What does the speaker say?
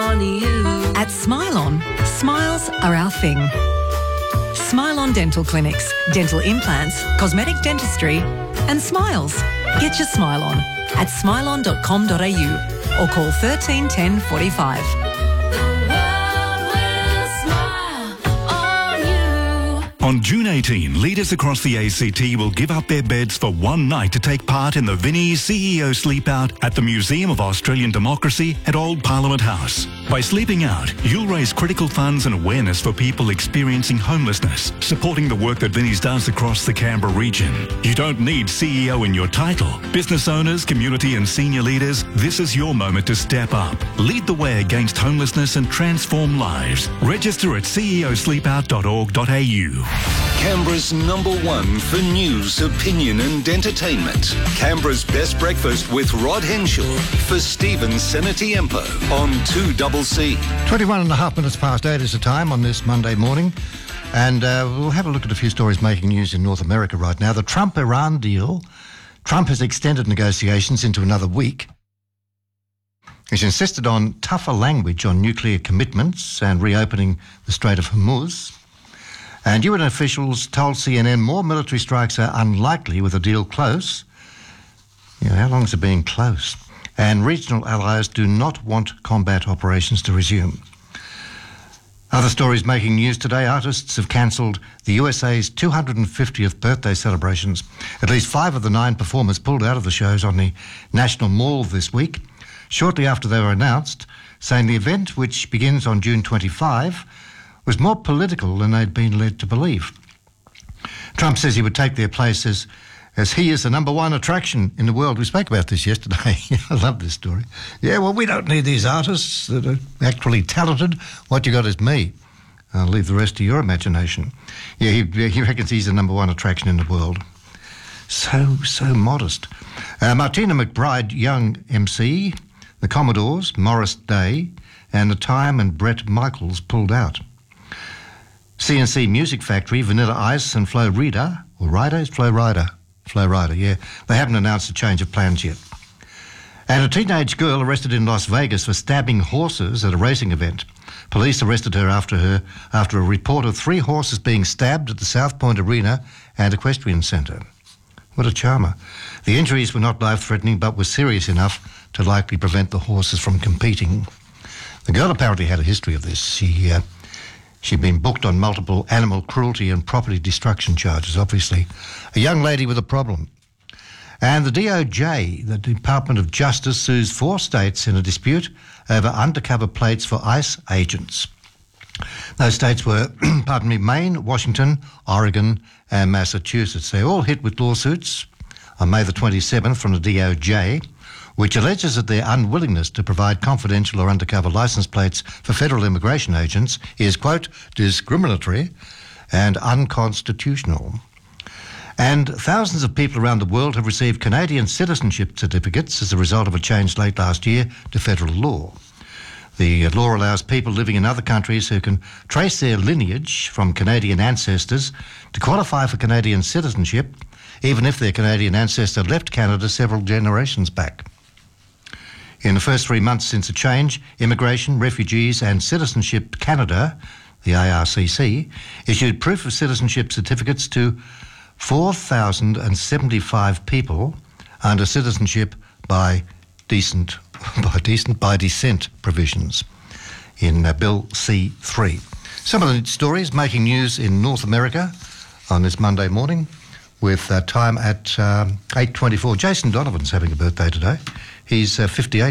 on you. At Smile On, smiles are our thing. Smile On Dental Clinics, dental implants, cosmetic dentistry and smiles. Get your smile on at smileon.com.au or call 13 10 45. On June 18, leaders across the ACT will give up their beds for one night to take part in the Vinnie's CEO Sleep Out at the Museum of Australian Democracy at Old Parliament House. By sleeping out, you'll raise critical funds and awareness for people experiencing homelessness, supporting the work that Vinnie's does across the Canberra region. You don't need CEO in your title. Business owners, community and senior leaders, this is your moment to step up. Lead the way against homelessness and transform lives. Register at ceosleepout.org.au. Canberra's #1 for news, opinion and entertainment. Canberra's best breakfast with Rod Henshaw for Stephen Senatiempo on 2CC. 21 and a half minutes past 8 is the time on this Monday morning. And we'll have a look at a few stories making news in North America right now. The Trump-Iran deal. Trump has extended negotiations into another week. He's insisted on tougher language on nuclear commitments and reopening the Strait of Hormuz. And UN officials told CNN more military strikes are unlikely with a deal close. You know, how long has it been close? And regional allies do not want combat operations to resume. Other stories making news today. Artists have cancelled the USA's 250th birthday celebrations. At least 5 of the 9 performers pulled out of the shows on the National Mall this week, shortly after they were announced, saying the event, which begins on June 25, was more political than they'd been led to believe. Trump says he would take their place as he is the #1 attraction in the world. We spoke about this yesterday. I love this story. Yeah, well, we don't need these artists that are actually talented. What you got is me. I'll leave the rest to your imagination. Yeah, he reckons he's the #1 attraction in the world. So modest. Martina McBride, young MC, the Commodores, Morris Day, and The Time and Brett Michaels pulled out. CNC Music Factory, Vanilla Ice and Flo Rida, yeah. They haven't announced a change of plans yet. And a teenage girl arrested in Las Vegas for stabbing horses at a racing event. Police arrested her after a report of 3 horses being stabbed at the South Point Arena and Equestrian Centre. What a charmer. The injuries were not life-threatening but were serious enough to likely prevent the horses from competing. The girl apparently had a history of this. She'd been booked on multiple animal cruelty and property destruction charges, obviously. A young lady with a problem. And the DOJ, the Department of Justice, sues 4 states in a dispute over undercover plates for ICE agents. Those states were, Maine, Washington, Oregon and Massachusetts. They all hit with lawsuits on May the 27th from the DOJ, which alleges that their unwillingness to provide confidential or undercover license plates for federal immigration agents is, quote, discriminatory and unconstitutional. And thousands of people around the world have received Canadian citizenship certificates as a result of a change late last year to federal law. The law allows people living in other countries who can trace their lineage from Canadian ancestors to qualify for Canadian citizenship, even if their Canadian ancestor left Canada several generations back. In the first 3 months since the change, Immigration, Refugees and Citizenship Canada, the IRCC, issued proof of citizenship certificates to 4,075 people under citizenship by descent provisions in Bill C-3. Some of the stories making news in North America on this Monday morning with time at 8:24. Jason Donovan's having a birthday today. He's 58.